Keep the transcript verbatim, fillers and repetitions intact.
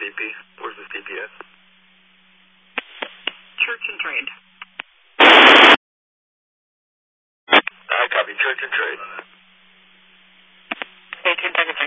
P. Where's the C P S? Church and Trade. I copy Church and Trade. eighteen Package